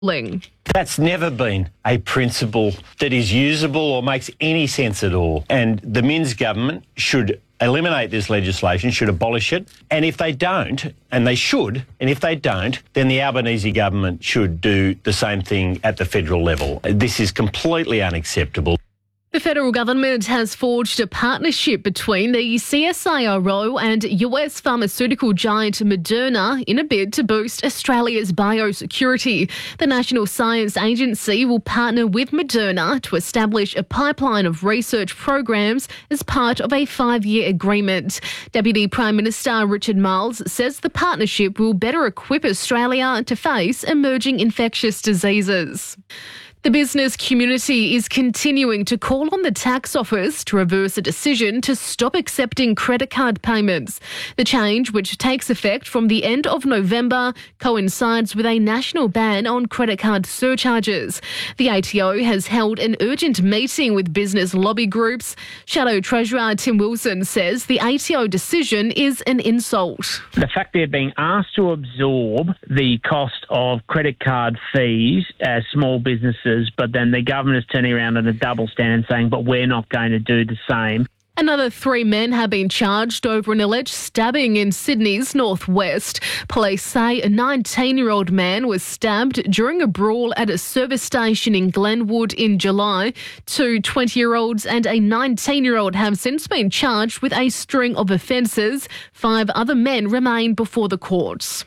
Ling. That's never been a principle that is usable or makes any sense at all. And the Minns government should eliminate this legislation, should abolish it. And if they don't, and they should, and if they don't, then the Albanese government should do the same thing at the federal level. This is completely unacceptable. The federal government has forged a partnership between the CSIRO and US pharmaceutical giant Moderna in a bid to boost Australia's biosecurity. The National Science Agency will partner with Moderna to establish a pipeline of research programs as part of a 5-year agreement. Deputy Prime Minister Richard Marles says the partnership will better equip Australia to face emerging infectious diseases. The business community is continuing to call on the tax office to reverse a decision to stop accepting credit card payments. The change, which takes effect from the end of November, coincides with a national ban on credit card surcharges. The ATO has held an urgent meeting with business lobby groups. Shadow Treasurer Tim Wilson says the ATO decision is an insult. The fact they're being asked to absorb the cost of credit card fees as small businesses, but then the government is turning around on a double stand saying, but we're not going to do the same. Another 3 men have been charged over an alleged stabbing in Sydney's northwest. Police say a 19-year-old man was stabbed during a brawl at a service station in Glenwood in July. 2 20-year-olds and a 19-year-old have since been charged with a string of offences. 5 other men remain before the courts.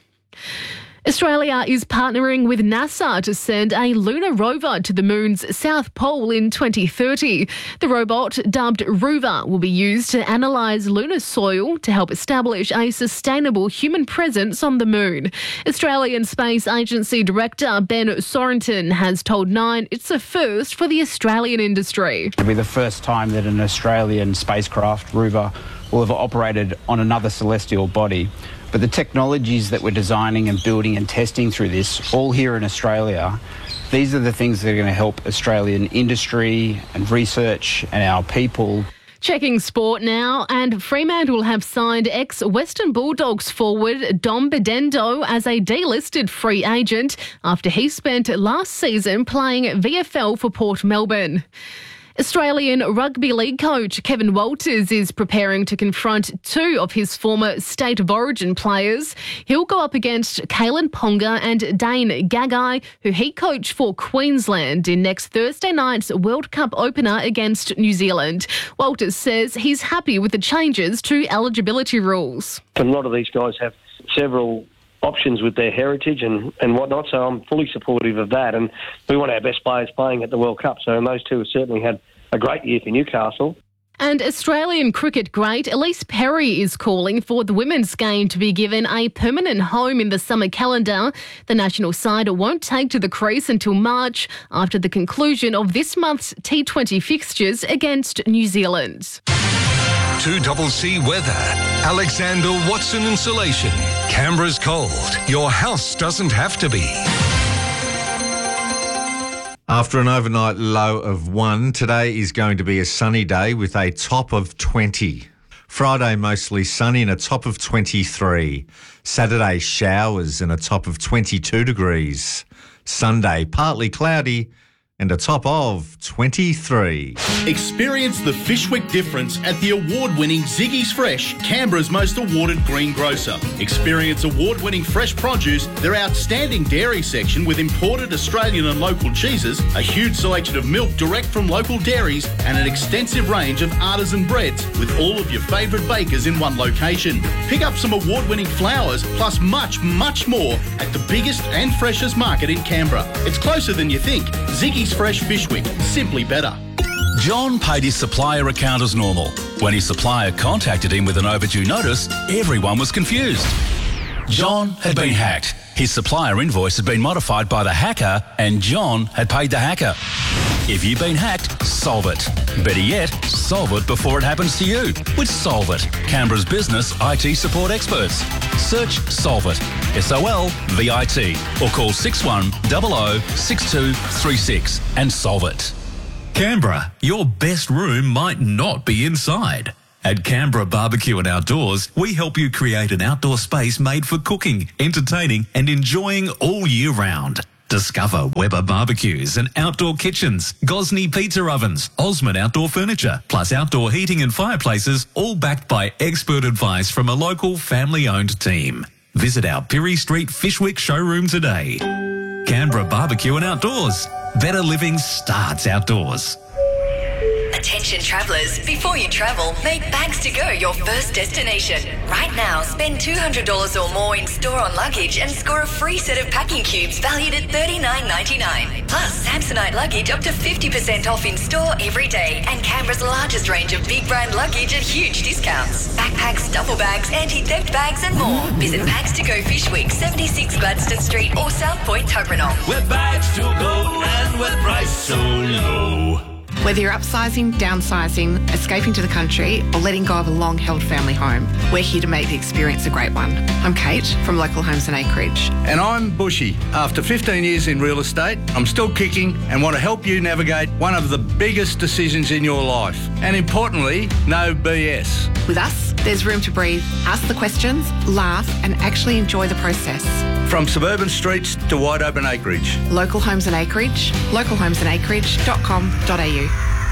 Australia is partnering with NASA to send a lunar rover to the moon's south pole in 2030. The robot, dubbed Rover, will be used to analyse lunar soil to help establish a sustainable human presence on the moon. Australian Space Agency Director Ben Sorenton has told Nine it's a first for the Australian industry. It'll be the first time that an Australian spacecraft, Rover, will have operated on another celestial body. But the technologies that we're designing and building and testing through this, all here in Australia, these are the things that are going to help Australian industry and research and our people. Checking sport now, and Fremantle have signed ex-Western Bulldogs forward Dom Bedendo as a delisted free agent after he spent last season playing VFL for Port Melbourne. Australian Rugby League coach Kevin Walters is preparing to confront 2 of his former State of Origin players. He'll go up against Kalen Ponga and Dane Gagai, who he coached for Queensland in next Thursday night's World Cup opener against New Zealand. Walters says he's happy with the changes to eligibility rules. A lot of these guys have several options with their heritage and whatnot, so I'm fully supportive of that, and we want our best players playing at the World Cup, so those 2 have certainly had a great year for Newcastle. And Australian cricket great Elise Perry is calling for the women's game to be given a permanent home in the summer calendar. The national side won't take to the crease until March after the conclusion of this month's T20 fixtures against New Zealand. 2CC Weather. Alexander Watson Insulation. Canberra's cold. Your house doesn't have to be. After an overnight low of 1, today is going to be a sunny day with a top of 20. Friday mostly sunny and a top of 23. Saturday showers and a top of 22 degrees. Sunday partly cloudy and a top of 23. Experience the Fishwick difference at the award-winning Ziggy's Fresh, Canberra's most awarded green grocer. Experience award-winning fresh produce, their outstanding dairy section with imported Australian and local cheeses, a huge selection of milk direct from local dairies, and an extensive range of artisan breads with all of your favourite bakers in one location. Pick up some award-winning flowers, plus much, much more at the biggest and freshest market in Canberra. It's closer than you think. Ziggy's Fresh Fishwick, simply better. John paid his supplier account as normal. When his supplier contacted him with an overdue notice, everyone was confused. John had been hacked. His supplier invoice had been modified by the hacker, and John had paid the hacker. If you've been hacked, solve it. Better yet, solve it before it happens to you with Solve It, Canberra's business IT support experts. Search Solve It, SOLVIT, or call 6100 6236 and solve it. Canberra, your best room might not be inside. At Canberra Barbecue and Outdoors, we help you create an outdoor space made for cooking, entertaining and enjoying all year round. Discover Weber barbecues and outdoor kitchens, Gosney pizza ovens, Osmond outdoor furniture, plus outdoor heating and fireplaces, all backed by expert advice from a local family-owned team. Visit our Pirie Street Fishwick showroom today. Canberra Barbecue and Outdoors. Better living starts outdoors. Attention travellers, before you travel, make Bags to Go your first destination. Right now, spend $200 or more in store on luggage and score a free set of packing cubes valued at $39.99. Plus, Samsonite luggage up to 50% off in store every day, and Canberra's largest range of big brand luggage at huge discounts. Backpacks, duffel bags, anti-theft bags and more. Visit Bags to Go Fishwick, 76 Gladstone Street or South Point Tuggeranong. With Bags to Go and with price so low. Whether you're upsizing, downsizing, escaping to the country, or letting go of a long-held family home, we're here to make the experience a great one. I'm Kate from Local Homes and Acreage. And I'm Bushy. After 15 years in real estate, I'm still kicking and want to help you navigate one of the biggest decisions in your life. And importantly, no BS. With us, there's room to breathe, ask the questions, laugh, and actually enjoy the process. From suburban streets to wide open acreage. Local Homes and Acreage, localhomesandacreage.com.au.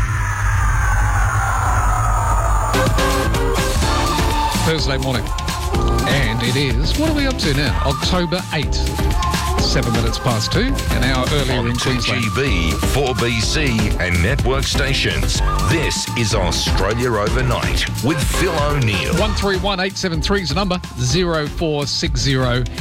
Thursday morning. And it is, what are we up to now? October 8th. 7 minutes past 2, an hour earlier in Queensland. 2GB, 4BC and network stations. This is Australia Overnight with Phil O'Neill. 131873 is the number, 0460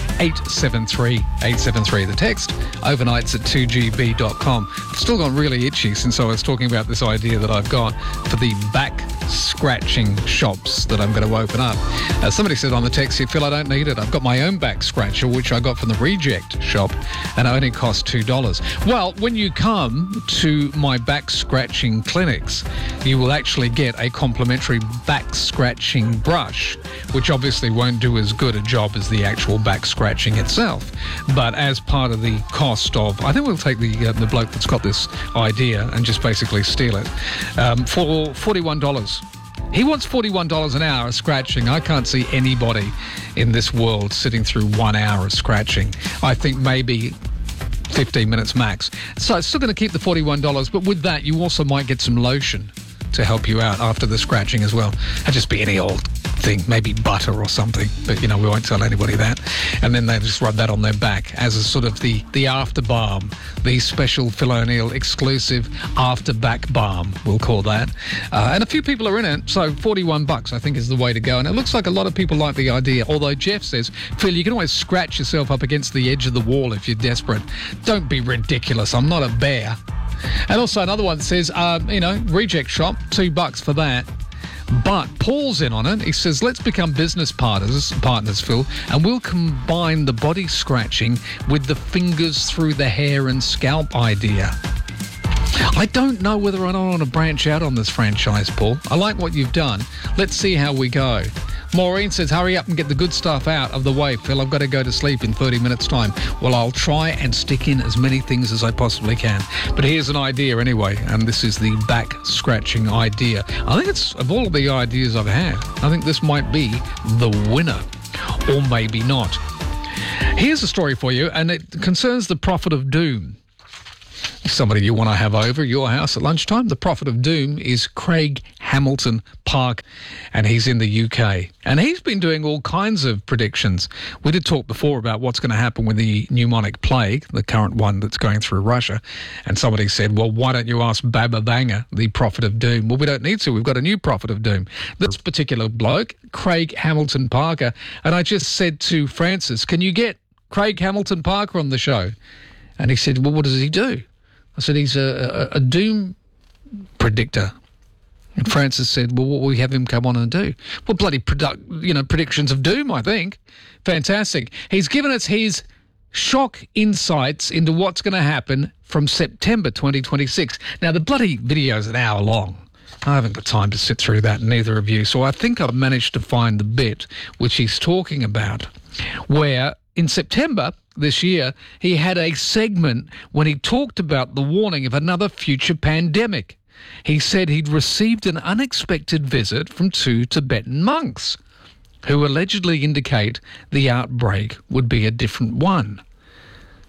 873 873. The text, overnights at 2GB.com. I've still gone really itchy since I was talking about this idea that I've got for the back scratching shops that I'm going to open up. Somebody said on the text here, Phil, I don't need it. I've got my own back scratcher, which I got from the Reject shop, and it only cost $2. Well, when you come to my back scratching clinics, you will actually get a complimentary back scratching brush, which obviously won't do as good a job as the actual back scratching itself. But as part of the cost of, I think we'll take the bloke that's got this idea and just basically steal it for $41. He wants $41 an hour of scratching. I can't see anybody in this world sitting through 1 hour of scratching. I think maybe 15 minutes max. So it's still going to keep the $41, but with that, you also might get some lotion to help you out after the scratching as well. It'll just be any old thing, maybe butter or something, but we won't tell anybody that. And then they just rub that on their back as a sort of the after balm, the special Phil O'Neill exclusive after back balm, we'll call that. And a few people are in it, so $41 I think is the way to go. And it looks like a lot of people like the idea, although Jeff says, Phil, you can always scratch yourself up against the edge of the wall if you're desperate. Don't be ridiculous, I'm not a bear. And also another one says, Reject shop, $2 for that. But Paul's in on it. He says, let's become business partners, Phil, and we'll combine the body scratching with the fingers through the hair and scalp idea. I don't know whether I want to branch out on this franchise, Paul. I like what you've done. Let's see how we go. Maureen says, hurry up and get the good stuff out of the way, Phil. I've got to go to sleep in 30 minutes' time. Well, I'll try and stick in as many things as I possibly can. But here's an idea anyway, and this is the back scratching idea. I think it's, of all of the ideas I've had, I think this might be the winner, or maybe not. Here's a story for you, and it concerns the Prophet of Doom. Somebody you want to have over your house at lunchtime. The Prophet of Doom is Craig Hamilton Park, and he's in the UK. And he's been doing all kinds of predictions. We did talk before about what's going to happen with the pneumonic plague, the current one that's going through Russia. And somebody said, well, why don't you ask Baba Banga, the Prophet of Doom? Well, we don't need to. We've got a new Prophet of Doom. This particular bloke, Craig Hamilton Parker. And I just said to Francis, can you get Craig Hamilton Parker on the show? And he said, well, what does he do? I said, he's a doom predictor. And Francis said, well, what will we have him come on and do? Well, bloody predictions of doom, I think. Fantastic. He's given us his shock insights into what's going to happen from September 2026. Now, the bloody video's an hour long. I haven't got time to sit through that, neither of you. So I think I've managed to find the bit which he's talking about, where in September this year, he had a segment when he talked about the warning of another future pandemic. He said he'd received an unexpected visit from 2 Tibetan monks who allegedly indicate the outbreak would be a different one.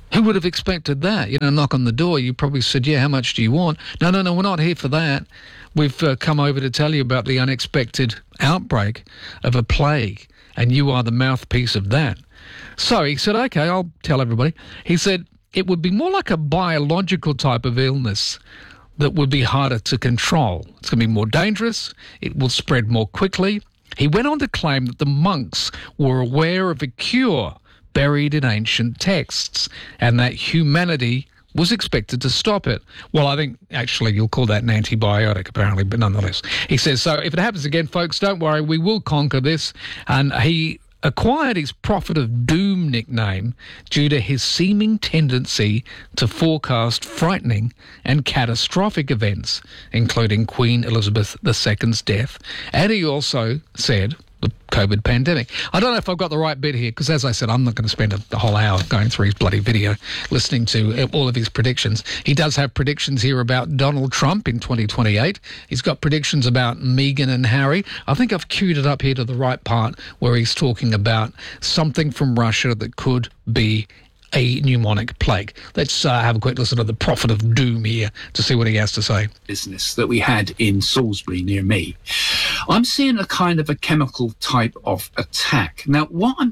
Who would have expected that? Knock on the door. You probably said, yeah, how much do you want? No, we're not here for that. We've come over to tell you about the unexpected outbreak of a plague, and you are the mouthpiece of that. So he said, okay, I'll tell everybody. He said, it would be more like a biological type of illness that would be harder to control. It's going to be more dangerous. It will spread more quickly. He went on to claim that the monks were aware of a cure buried in ancient texts, and that humanity was expected to stop it. Well, I think actually you'll call that an antibiotic, apparently, but nonetheless. He says, so if it happens again, folks, don't worry, we will conquer this. And he acquired his Prophet of Doom nickname due to his seeming tendency to forecast frightening and catastrophic events, including Queen Elizabeth II's death. And he also said the COVID pandemic. I don't know if I've got the right bit here, because as I said, I'm not going to spend a whole hour going through his bloody video listening to all of his predictions. He does have predictions here about Donald Trump in 2028. He's got predictions about Meghan and Harry. I think I've queued it up here to the right part where he's talking about something from Russia that could be a pneumonic plague. Let's have a quick listen to the Prophet of Doom here to see what he has to say. Business that we had in Salisbury near me. I'm seeing a kind of a chemical type of attack. Now,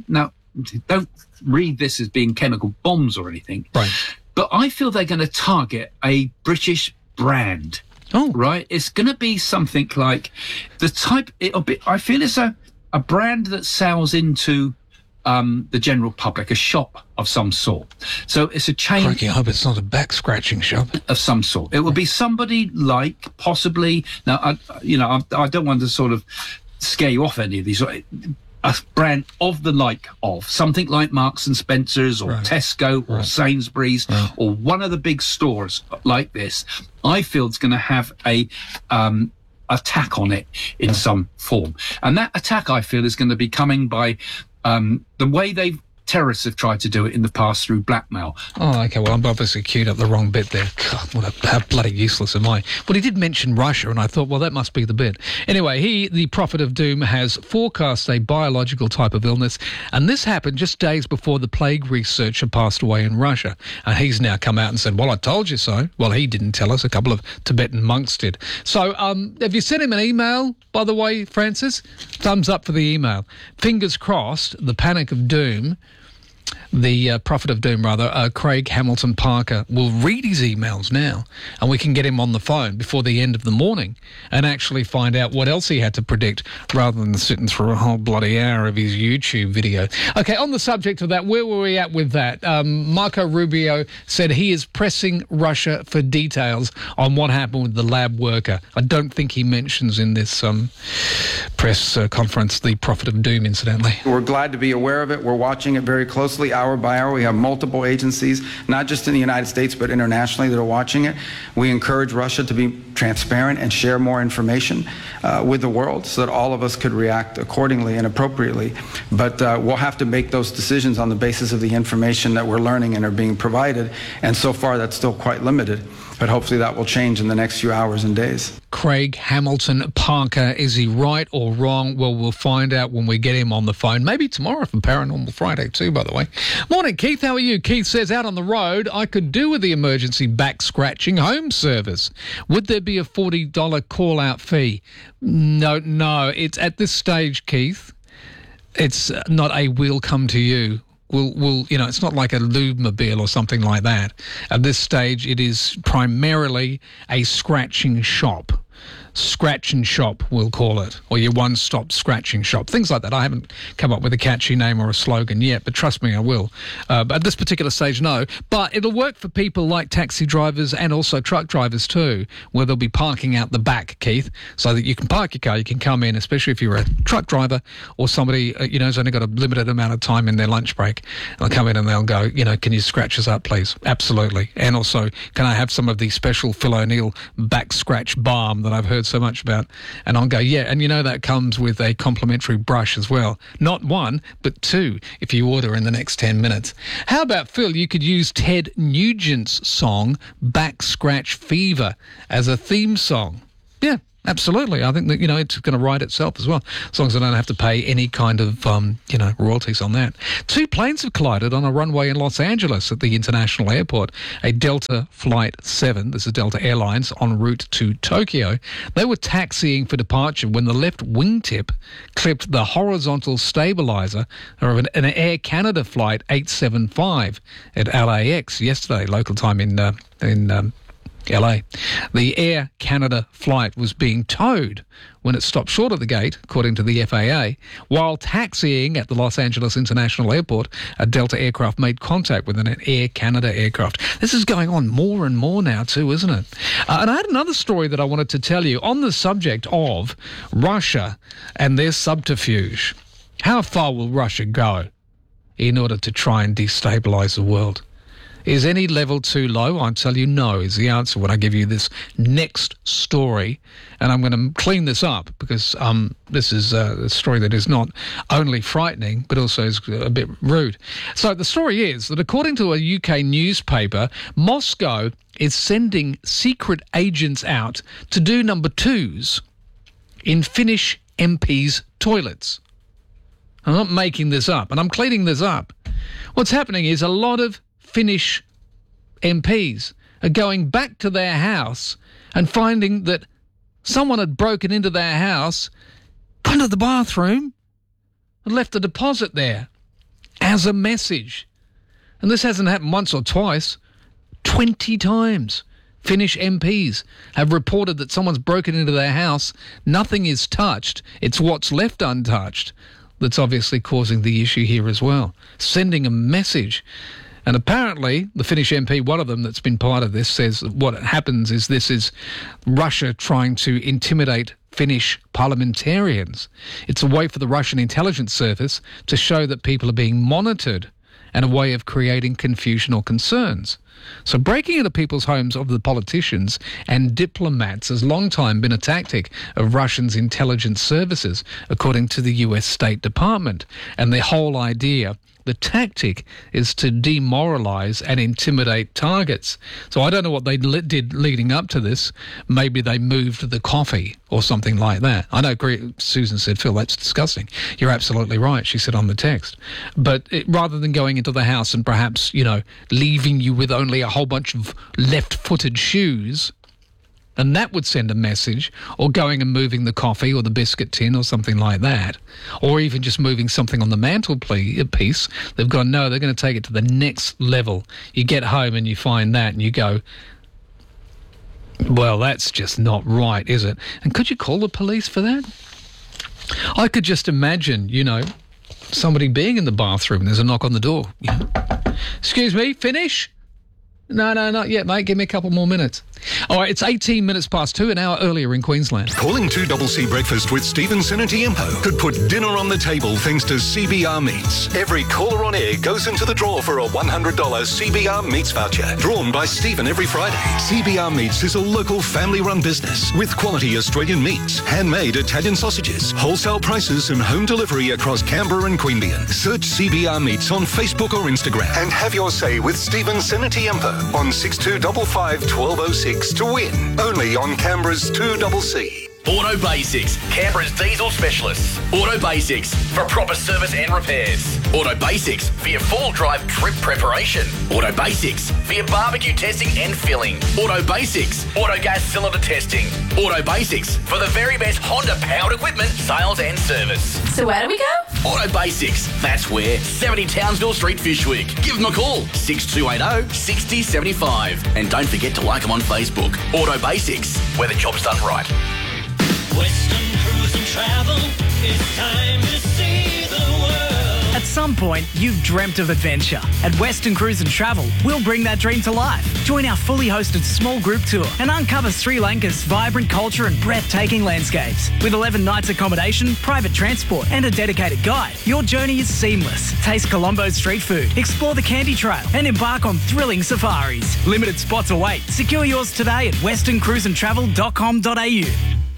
don't read this as being chemical bombs or anything. Right. But I feel they're going to target a British brand. Oh. Right? It's going to be something like the type, I feel it's a brand that sells into the general public, a shop of some sort. So it's a chain. Crikey, I hope it's not a back-scratching shop. Of some sort. It will be somebody like, possibly, now, I don't want to sort of scare you off any of these. A brand of the like of, something like Marks and Spencer's or Tesco or Sainsbury's or one of the big stores like this. I feel it's going to have a attack on it in some form. And that attack, I feel, is going to be coming by the way terrorists have tried to do it in the past through blackmail. Oh, okay. Well, I'm obviously queued up the wrong bit there. God, how bloody useless am I? Well, he did mention Russia, and I thought, well, that must be the bit. Anyway, the Prophet of Doom, has forecast a biological type of illness, and this happened just days before the plague researcher passed away in Russia. And he's now come out and said, well, I told you so. Well, he didn't tell us. A couple of Tibetan monks did. So, have you sent him an email, by the way, Francis? Thumbs up for the email. Fingers crossed, the Panic of Doom, the Prophet of Doom, Craig Hamilton Parker, will read his emails now, and we can get him on the phone before the end of the morning and actually find out what else he had to predict rather than sitting through a whole bloody hour of his YouTube video. Okay, on the subject of that, where were we at with that? Marco Rubio said he is pressing Russia for details on what happened with the lab worker. I don't think he mentions in this press conference the Prophet of Doom, incidentally. We're glad to be aware of it. We're watching it very closely, hour by hour. We have multiple agencies, not just in the United States, but internationally, that are watching it. We encourage Russia to be transparent and share more information with the world so that all of us could react accordingly and appropriately. But we'll have to make those decisions on the basis of the information that we're learning and are being provided. And so far, that's still quite limited. But hopefully that will change in the next few hours and days. Craig Hamilton Parker, is he right or wrong? Well, we'll find out when we get him on the phone. Maybe tomorrow for Paranormal Friday too, by the way. Morning, Keith. How are you? Keith says, out on the road, I could do with the emergency back-scratching home service. Would there be a $40 call-out fee? No. It's at this stage, Keith, it's not a we'll come to you. We'll, it's not like a lube-mobile or something like that. At this stage, it is primarily a scratching shop. Scratch and shop, we'll call it, or your one-stop scratching shop, things like that. I haven't come up with a catchy name or a slogan yet, but trust me, I will. But at this particular stage, no. But it'll work for people like taxi drivers and also truck drivers too, where they'll be parking out the back, Keith, so that you can park your car, you can come in, especially if you're a truck driver or somebody, who's only got a limited amount of time in their lunch break. They'll come in and they'll go, can you scratch us up, please? Absolutely. And also, can I have some of the special Phil O'Neill back scratch balm that I've heard so much about? And I'll go, yeah, and that comes with a complimentary brush as well. Not one, but two, if you order in the next 10 minutes. How about, Phil, you could use Ted Nugent's song Back Scratch Fever as a theme song. Yeah, Absolutely. I think that, it's going to right itself as well, as long as I don't have to pay any kind of, royalties on that. 2 planes have collided on a runway in Los Angeles at the international airport. A Delta Flight 7, this is Delta Airlines, en route to Tokyo. They were taxiing for departure when the left wingtip clipped the horizontal stabilizer of an Air Canada Flight 875 at LAX yesterday, local time in LA. The Air Canada flight was being towed when it stopped short of the gate, according to the FAA. While taxiing at the Los Angeles International Airport, a Delta aircraft made contact with an Air Canada aircraft. This is going on more and more now too, isn't it? And I had another story that I wanted to tell you on the subject of Russia and their subterfuge. How far will Russia go in order to try and destabilise the world? Is any level too low? I'll tell you no is the answer when I give you this next story. And I'm going to clean this up because this is a story that is not only frightening but also is a bit rude. So the story is that according to a UK newspaper, Moscow is sending secret agents out to do number 2s in Finnish MPs' toilets. I'm not making this up, and I'm cleaning this up. What's happening is a lot of Finnish MPs are going back to their house and finding that someone had broken into their house, gone to the bathroom, and left a deposit there as a message. And this hasn't happened once or twice, 20 times. Finnish MPs have reported that someone's broken into their house, nothing is touched, it's what's left untouched that's obviously causing the issue here as well. Sending a message. And apparently, the Finnish MP, one of them that's been part of this, says that what happens is this is Russia trying to intimidate Finnish parliamentarians. It's a way for the Russian intelligence service to show that people are being monitored and a way of creating confusion or concerns. So breaking into people's homes of the politicians and diplomats has long time been a tactic of Russia's intelligence services, according to the US State Department. And the whole idea, the tactic, is to demoralise and intimidate targets. So I don't know what they did leading up to this. Maybe they moved the coffee or something like that. I know Susan said, Phil, that's disgusting. You're absolutely right, she said on the text. But rather than going into the house and perhaps, leaving you with only a whole bunch of left-footed shoes, and that would send a message, or going and moving the coffee or the biscuit tin or something like that, or even just moving something on the mantelpiece, they've gone, no, they're going to take it to the next level. You get home and you find that and you go, well, that's just not right, is it? And could you call the police for that? I could just imagine, somebody being in the bathroom and there's a knock on the door. Excuse me, Finnish? No, not yet, mate. Give me a couple more minutes. All right, it's 18 minutes past 2, an hour earlier in Queensland. Calling 2CC Breakfast with Stephen Sinatiempo could put dinner on the table thanks to CBR Meats. Every caller on air goes into the draw for a $100 CBR Meats voucher, drawn by Stephen every Friday. CBR Meats is a local family-run business with quality Australian meats, handmade Italian sausages, wholesale prices and home delivery across Canberra and Queanbeyan. Search CBR Meats on Facebook or Instagram and have your say with Stephen Sinatiempo on 6255 1206 to win. Only on Canberra's 2CC. Auto Basics, Canberra's diesel specialists. Auto Basics for proper service and repairs. Auto Basics for your full drive trip preparation. Auto Basics for your barbecue testing and filling. Auto Basics, auto gas cylinder testing. Auto Basics for the very best Honda powered equipment sales and service. So where do we go? Auto Basics, that's where. 70 Townsville Street, Fyshwick. Give them a call, 6280 6075. And don't forget to like them on Facebook. Auto Basics, where the job's done right. Western Cruise and Travel, it's time to see the world. At some point, you've dreamt of adventure. At Western Cruise and Travel, we'll bring that dream to life. Join our fully hosted small group tour and uncover Sri Lanka's vibrant culture and breathtaking landscapes. With 11 nights accommodation, private transport and a dedicated guide, your journey is seamless. Taste Colombo's street food, explore the Candy Trail and embark on thrilling safaris. Limited spots await. Secure yours today at westerncruiseandtravel.com.au.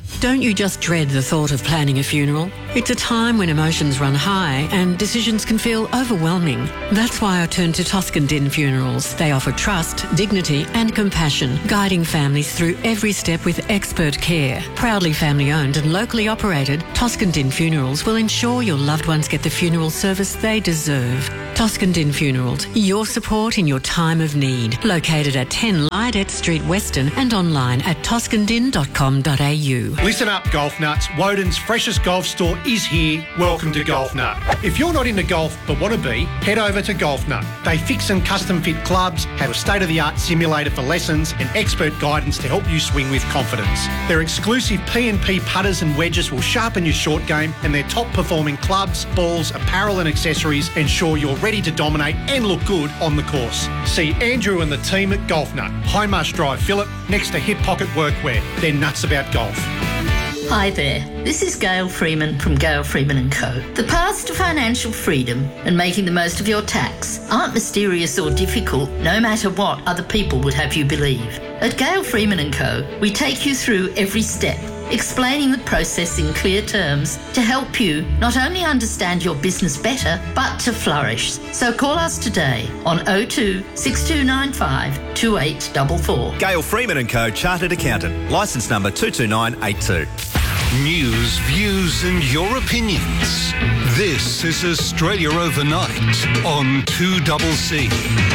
Don't you just dread the thought of planning a funeral? It's a time when emotions run high and decisions can feel overwhelming. That's why I turned to Toscan Din Funerals. They offer trust, dignity and compassion, guiding families through every step with expert care. Proudly family-owned and locally operated, Toscan Din Funerals will ensure your loved ones get the funeral service they deserve. Toscan Din Funerals, your support in your time of need. Located at 10 Lydette Street, Weston, and online at toscandin.com.au. Listen up, Golf Nuts. Woden's freshest golf store is here. Welcome to Golf Nut. If you're not into golf but want to be, head over to Golf Nut. They fix and custom fit clubs, have a state-of-the-art simulator for lessons and expert guidance to help you swing with confidence. Their exclusive P&P putters and wedges will sharpen your short game, and their top-performing clubs, balls, apparel and accessories ensure you're ready to dominate and look good on the course. See Andrew and the team at Golf Nut, High Marsh Drive, Phillip, next to Hip Pocket Workwear. They're nuts about golf. Hi there, this is Gail Freeman from Gail Freeman & Co. The paths to financial freedom and making the most of your tax aren't mysterious or difficult, no matter what other people would have you believe. At Gail Freeman & Co, we take you through every step, explaining the process in clear terms to help you not only understand your business better, but to flourish. So call us today on 02 6295 2844. Gail Freeman & Co, Chartered Accountant, licence number 22982. News, views and your opinions. This is Australia Overnight on 2CC.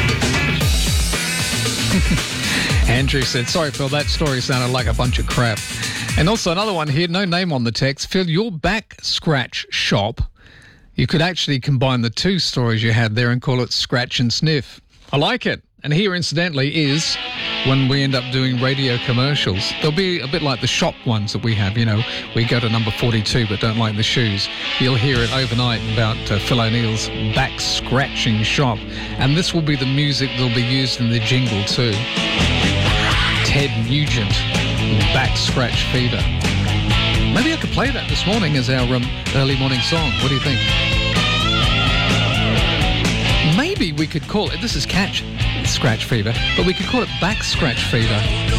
Andrew said, sorry, Phil, that story sounded like a bunch of crap. And also another one here, no name on the text. Phil, your back scratch shop, you could actually combine the two stories you had there and call it Scratch and Sniff. I like it. And here, incidentally, is when we end up doing radio commercials. They'll be a bit like the shop ones that we have, you know. We go to number 42 but don't like the shoes. You'll hear it overnight about Phil O'Neill's back scratching shop. And this will be the music that'll be used in the jingle too. Ted Nugent, Back Scratch Fever. Maybe I could play that this morning as our early morning song. What do you think? Maybe we could call it, this is Catch Scratch Fever, but we could call it Back Scratch Fever.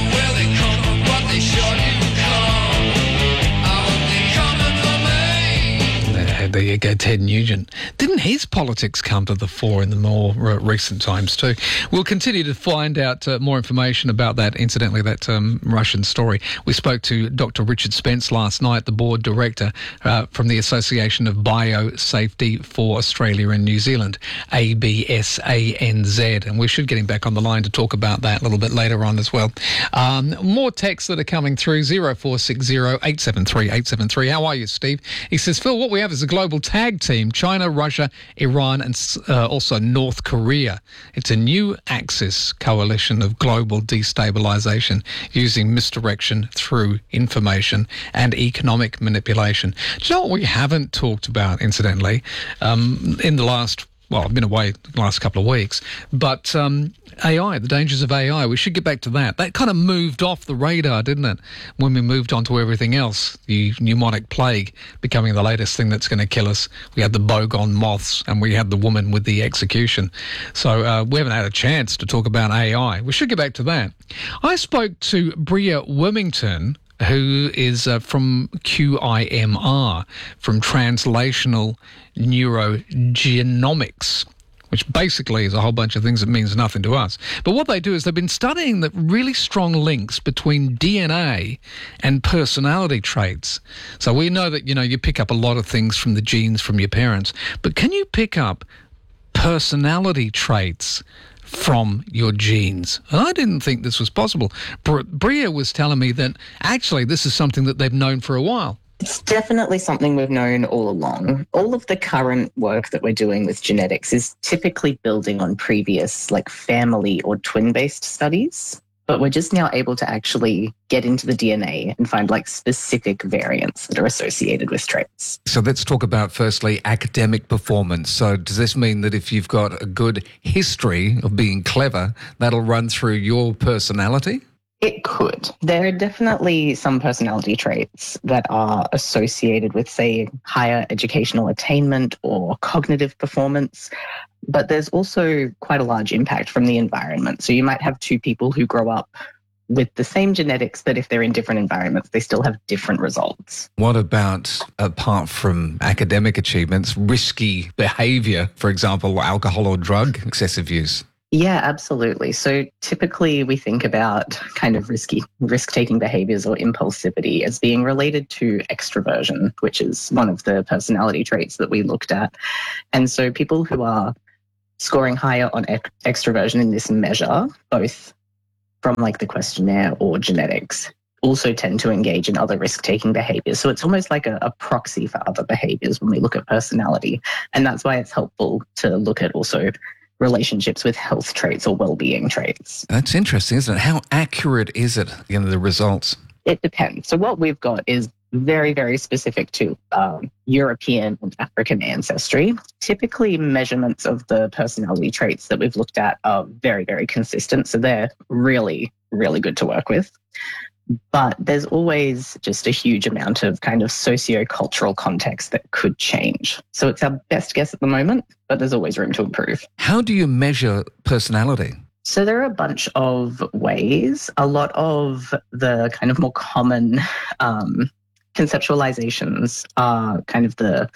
There you go, Ted Nugent. Didn't his politics come to the fore in the more recent times too? We'll continue to find out more information about that, incidentally, that Russian story. We spoke to Dr. Richard Spence last night, the board director from the Association of Biosafety for Australia and New Zealand, ABSANZ, and we should get him back on the line to talk about that a little bit later on as well. More texts that are coming through, 0460 873 873. How are you, Steve? He says, Phil, what we have is a global tag team, China, Russia, Iran and also North Korea. It's a new Axis coalition of global destabilisation using misdirection through information and economic manipulation. Do you know what we haven't talked about, incidentally, in the last... Well, I've been away the last couple of weeks, but AI, the dangers of AI, we should get back to that. That kind of moved off the radar, didn't it, when we moved on to everything else, the pneumonic plague becoming the latest thing that's going to kill us. We had the Bogon moths and we had the woman with the execution. So we haven't had a chance to talk about AI. We should get back to that. I spoke to Bria Wormington, who is from QIMR, from Translational Neurogenomics, which basically is a whole bunch of things that means nothing to us. But what they do is they've been studying the really strong links between DNA and personality traits. So we know that, you know, you pick up a lot of things from the genes from your parents, but can you pick up personality traits from your genes? I didn't think this was possible. Bria was telling me that actually this is something that they've known for a while. It's definitely something we've known all along. All of the current work that we're doing with genetics is typically building on previous family or twin-based studies. But we're just now able to actually get into the DNA and find specific variants that are associated with traits. So let's talk about firstly academic performance. So does this mean that if you've got a good history of being clever, that'll run through your personality? It could. There are definitely some personality traits that are associated with, say, higher educational attainment or cognitive performance. But there's also quite a large impact from the environment. So you might have two people who grow up with the same genetics, but if they're in different environments, they still have different results. What about, apart from academic achievements, risky behaviour, for example, alcohol or drug excessive use? Yeah, absolutely. So typically we think about kind of risk-taking behaviors or impulsivity as being related to extroversion, which is one of the personality traits that we looked at. And so people who are scoring higher on extroversion in this measure, both from like the questionnaire or genetics, also tend to engage in other risk-taking behaviors. So it's almost like a proxy for other behaviors when we look at personality. And that's why it's helpful to look at also relationships with health traits or well-being traits. That's interesting, isn't it? How accurate is it, the results? It depends. So what we've got is very, very specific to European and African ancestry. Typically, measurements of the personality traits that we've looked at are very, very consistent. So they're really, really good to work with. But there's always just a huge amount of kind of socio-cultural context that could change. So it's our best guess at the moment, but there's always room to improve. How do you measure personality? So there are a bunch of ways. A lot of the kind of more common conceptualizations are kind of the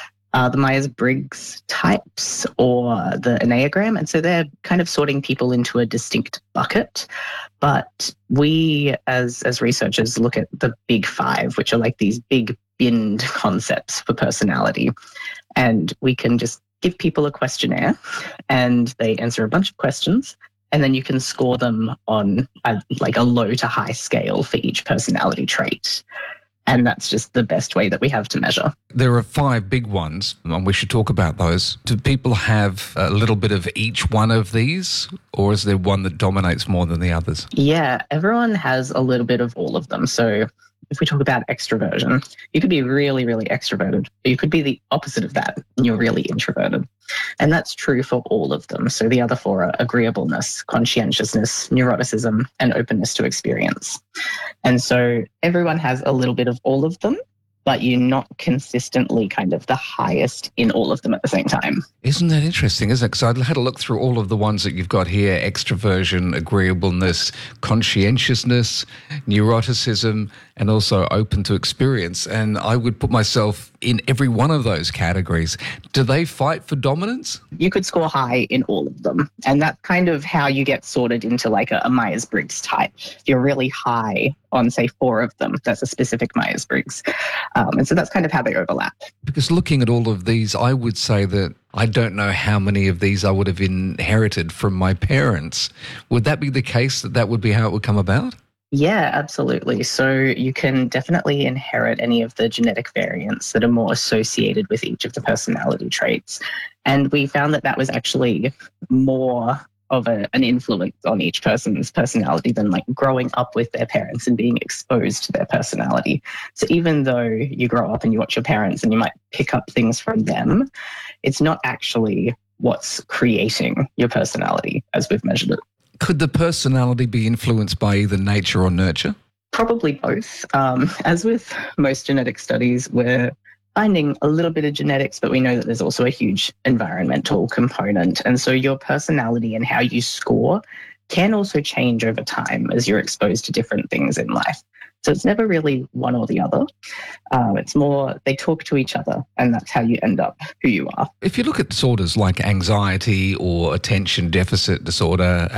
Myers-Briggs types or the Enneagram. And so they're kind of sorting people into a distinct bucket. But we, as researchers, look at the big five, which are like these big binned concepts for personality. And we can just give people a questionnaire and they answer a bunch of questions. And then you can score them on a low to high scale for each personality trait. And that's just the best way that we have to measure. There are 5 big ones, and we should talk about those. Do people have a little bit of each one of these, or is there one that dominates more than the others? Yeah, everyone has a little bit of all of them. So if we talk about extroversion, you could be really, really extroverted, or you could be the opposite of that, and you're really introverted. And that's true for all of them. So the other 4 are agreeableness, conscientiousness, neuroticism, and openness to experience. And so everyone has a little bit of all of them, but you're not consistently kind of the highest in all of them at the same time. Isn't that interesting, isn't it? Because I had a look through all of the ones that you've got here: extroversion, agreeableness, conscientiousness, neuroticism, and also open to experience. And I would put myself in every one of those categories. Do they fight for dominance? You could score high in all of them. And that's kind of how you get sorted into like a Myers-Briggs type. If you're really high on, say, 4 of them, that's a specific Myers-Briggs. And so that's kind of how they overlap. Because looking at all of these, I would say that I don't know how many of these I would have inherited from my parents. Would that be the case, that would be how it would come about? Yeah, absolutely. So you can definitely inherit any of the genetic variants that are more associated with each of the personality traits. And we found that was actually more of an influence on each person's personality than like growing up with their parents and being exposed to their personality. So even though you grow up and you watch your parents and you might pick up things from them, it's not actually what's creating your personality as we've measured it. Could the personality be influenced by either nature or nurture? Probably both. As with most genetic studies, we're finding a little bit of genetics, but we know that there's also a huge environmental component. And so your personality and how you score can also change over time as you're exposed to different things in life. So it's never really one or the other. It's more they talk to each other, and that's how you end up who you are. If you look at disorders like anxiety or attention deficit disorder,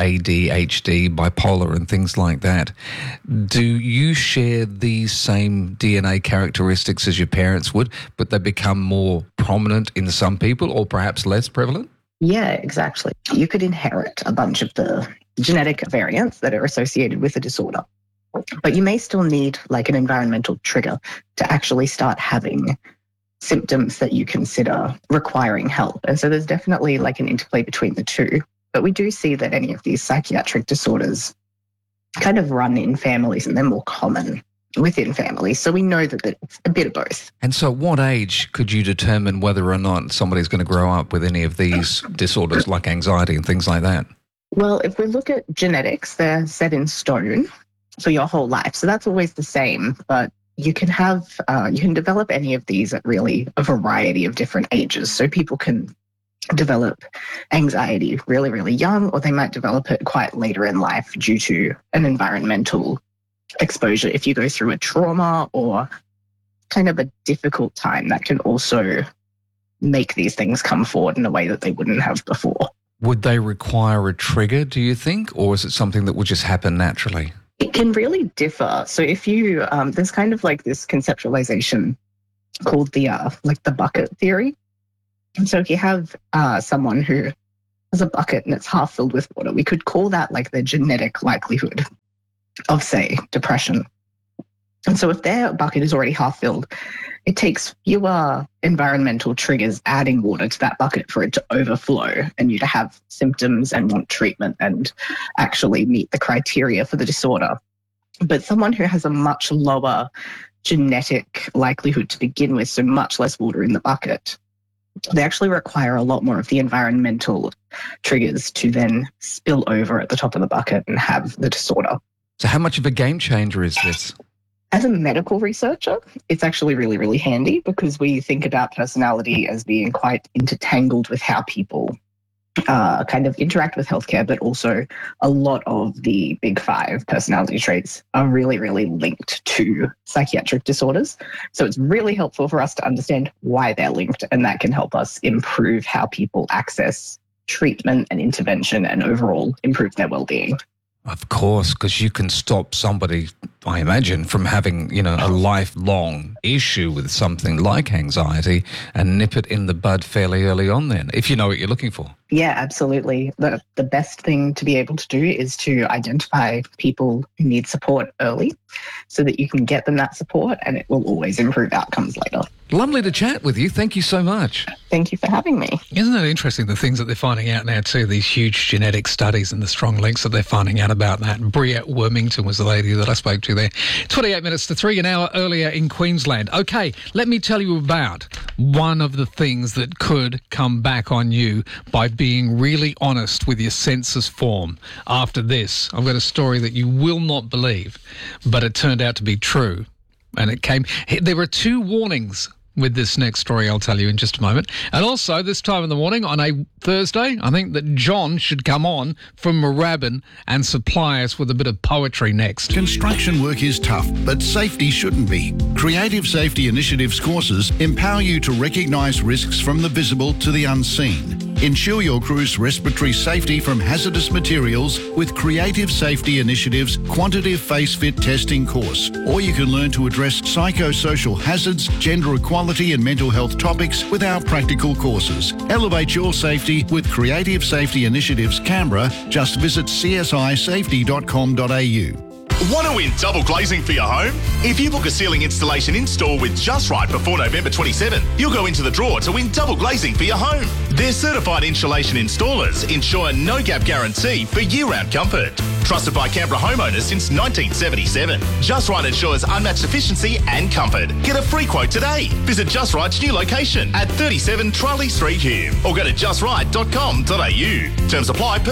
ADHD, bipolar and things like that, do you share these same DNA characteristics as your parents would, but they become more prominent in some people or perhaps less prevalent? Yeah, exactly. You could inherit a bunch of the genetic variants that are associated with a disorder. But you may still need like an environmental trigger to actually start having symptoms that you consider requiring help. And so there's definitely like an interplay between the two. But we do see that any of these psychiatric disorders kind of run in families, and they're more common within families. So we know that it's a bit of both. And so at what age could you determine whether or not somebody's going to grow up with any of these disorders like anxiety and things like that? Well, if we look at genetics, they're set in stone for your whole life. So that's always the same, but you can have, you can develop any of these at really a variety of different ages. So people can develop anxiety really, really young, or they might develop it quite later in life due to an environmental exposure. If you go through a trauma or kind of a difficult time, that can also make these things come forward in a way that they wouldn't have before. Would they require a trigger, do you think, or is it something that will just happen naturally? It can really differ. So if you, there's kind of like this conceptualization called the bucket theory. And so if you have someone who has a bucket and it's half filled with water, we could call that like the genetic likelihood of, say, depression. And so if their bucket is already half filled, it takes fewer environmental triggers adding water to that bucket for it to overflow and you to have symptoms and want treatment and actually meet the criteria for the disorder. But someone who has a much lower genetic likelihood to begin with, so much less water in the bucket, they actually require a lot more of the environmental triggers to then spill over at the top of the bucket and have the disorder. So how much of a game changer is this? As a medical researcher, it's actually really, really handy because we think about personality as being quite intertangled with how people kind of interact with healthcare, but also a lot of the big 5 personality traits are really, really linked to psychiatric disorders. So it's really helpful for us to understand why they're linked, and that can help us improve how people access treatment and intervention and overall improve their well-being. Of course, because you can stop somebody, I imagine, from having, a lifelong issue with something like anxiety and nip it in the bud fairly early on then, if you know what you're looking for. Yeah, absolutely. The best thing to be able to do is to identify people who need support early so that you can get them that support, and it will always improve outcomes later. Lovely to chat with you. Thank you so much. Thank you for having me. Isn't it interesting, the things that they're finding out now too, these huge genetic studies and the strong links that they're finding out about that. Bria Wormington was the lady that I spoke to there. 28 minutes to 3, an hour earlier in Queensland. Okay, let me tell you about one of the things that could come back on you by being really honest with your census form. After this, I've got a story that you will not believe, but it turned out to be true. And there were 2 warnings with this next story I'll tell you in just a moment. And also, this time in the morning on a Thursday, I think that John should come on from Moorabbin and supply us with a bit of poetry next. Construction work is tough, but safety shouldn't be. Creative Safety Initiatives courses empower you to recognise risks from the visible to the unseen. Ensure your crew's respiratory safety from hazardous materials with Creative Safety Initiatives Quantitative Face Fit Testing course. Or you can learn to address psychosocial hazards, gender equality and mental health topics with our practical courses. Elevate your safety with Creative Safety Initiatives Canberra. Just visit csisafety.com.au. Want to win double glazing for your home? If you book a ceiling installation in-store with Just Right before November 27, you'll go into the draw to win double glazing for your home. Their certified insulation installers ensure no-gap guarantee for year-round comfort. Trusted by Canberra homeowners since 1977. Just Right ensures unmatched efficiency and comfort. Get a free quote today. Visit Just Right's new location at 37 Charlie Street, Hume, or go to justright.com.au. Terms apply.